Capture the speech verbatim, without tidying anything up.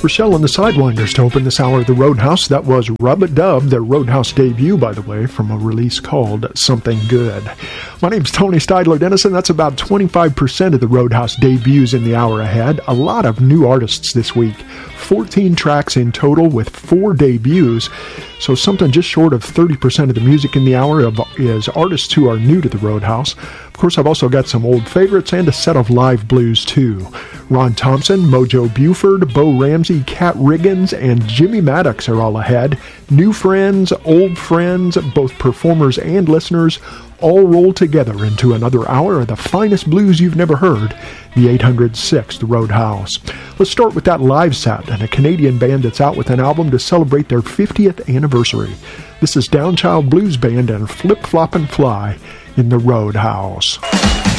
Rochelle and the Sidewinders to open this hour of the Roadhouse. That was Rub-a-Dub, their Roadhouse debut, by the way, from a release called Something Good. My name's Tony Stidler Dennison. That's about twenty-five percent of the Roadhouse debuts in the hour ahead. A lot of new artists this week. fourteen tracks in total with four debuts. So something just short of thirty percent of the music in the hour of, is artists who are new to the Roadhouse. Of course, I've also got some old favorites and a set of live blues, too. Ron Thompson, Mojo Buford, Bo Ramsey, Cat Riggins, and Jimmy Maddox are all ahead. New friends, old friends, both performers and listeners, all rolled together into another hour of the finest blues you've never heard, the eight hundred sixth Roadhouse. Let's start with that live set and a Canadian band that's out with an album to celebrate their fiftieth anniversary. This is Downchild Blues Band and Flip Flop and Fly in the Roadhouse.